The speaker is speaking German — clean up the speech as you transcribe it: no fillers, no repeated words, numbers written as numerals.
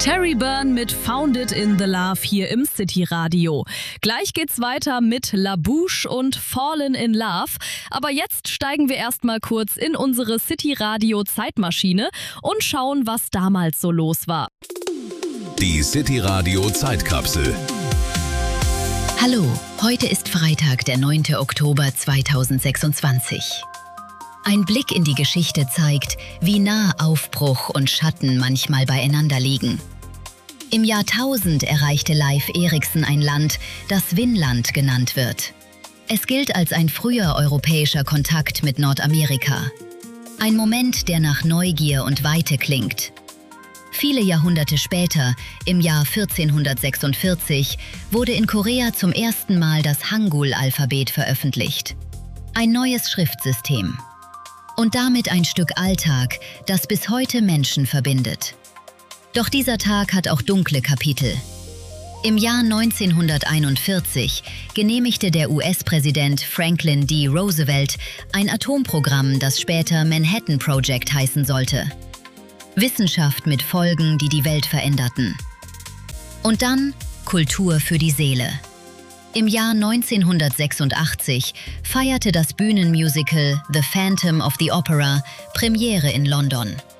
Terry Byrne mit Found It in the Love hier im City Radio. Gleich geht's weiter mit La Bouche und Fallen in Love. Aber jetzt steigen wir erstmal kurz in unsere City Radio Zeitmaschine und schauen, was damals so los war. Die City Radio Zeitkapsel. Hallo, heute ist Freitag, der 9. Oktober 2026. Ein Blick in die Geschichte zeigt, wie nah Aufbruch und Schatten manchmal beieinander liegen. Im Jahr 1000 erreichte Leif Erikson ein Land, das Vinland genannt wird. Es gilt als ein früher europäischer Kontakt mit Nordamerika. Ein Moment, der nach Neugier und Weite klingt. Viele Jahrhunderte später, im Jahr 1446, wurde in Korea zum ersten Mal das Hangul-Alphabet veröffentlicht. Ein neues Schriftsystem. Und damit ein Stück Alltag, das bis heute Menschen verbindet. Doch dieser Tag hat auch dunkle Kapitel. Im Jahr 1941 genehmigte der US-Präsident Franklin D. Roosevelt ein Atomprogramm, das später Manhattan Project heißen sollte. Wissenschaft mit Folgen, die die Welt veränderten. Und dann Kultur für die Seele. Im Jahr 1986 feierte das Bühnenmusical The Phantom of the Opera Premiere in London.